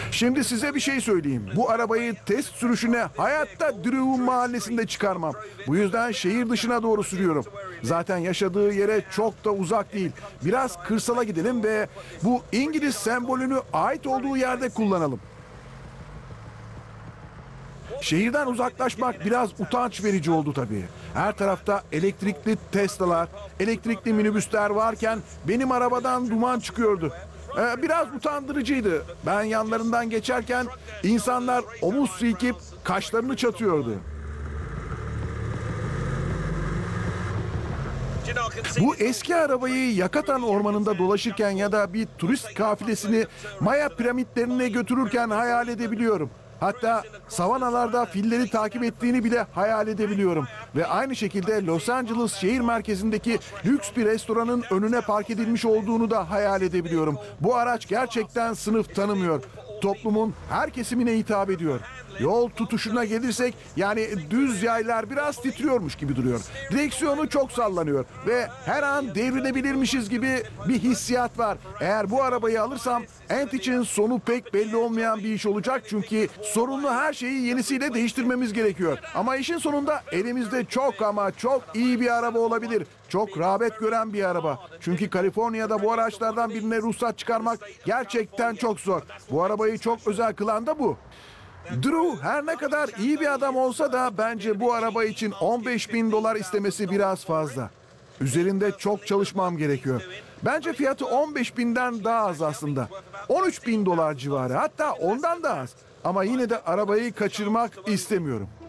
Şimdi size bir şey söyleyeyim. Bu arabayı test sürüşüne hayatta Drew'un mahallesinde çıkarmam. Bu yüzden şehir dışına doğru sürüyorum. Zaten yaşadığı yere çok da uzak değil. Biraz kırsala gidelim ve bu İngiliz sembolünü ait olduğu yerde kullanalım. Şehirden uzaklaşmak biraz utanç verici oldu tabii. Her tarafta elektrikli Tesla'lar, elektrikli minibüsler varken benim arabadan duman çıkıyordu. Biraz utandırıcıydı. Ben yanlarından geçerken insanlar omuz silkip kaşlarını çatıyordu. Bu eski arabayı Yakatan Ormanı'nda dolaşırken ya da bir turist kafilesini Maya piramitlerine götürürken hayal edebiliyorum. Hatta savanalarda filleri takip ettiğini bile hayal edebiliyorum. Ve aynı şekilde Los Angeles şehir merkezindeki lüks bir restoranın önüne park edilmiş olduğunu da hayal edebiliyorum. Bu araç gerçekten sınıf tanımıyor. Toplumun her kesimine hitap ediyor. Yol tutuşuna gelirsek yani düz yaylar biraz titriyormuş gibi duruyor. Direksiyonu çok sallanıyor ve her an devrilebilirmişiz gibi bir hissiyat var. Eğer bu arabayı alırsam Ant için sonu pek belli olmayan bir iş olacak çünkü sorunlu her şeyi yenisiyle değiştirmemiz gerekiyor. Ama işin sonunda elimizde çok ama çok iyi bir araba olabilir. Çok rağbet gören bir araba. Çünkü Kaliforniya'da bu araçlardan birine ruhsat çıkarmak gerçekten çok zor. Bu arabayı çok özel kılan da bu. Drew her ne kadar iyi bir adam olsa da bence bu araba için 15 bin dolar istemesi biraz fazla. Üzerinde çok çalışmam gerekiyor. Bence fiyatı 15 binden daha az aslında. 13 bin dolar civarı, hatta ondan da az. Ama yine de arabayı kaçırmak istemiyorum.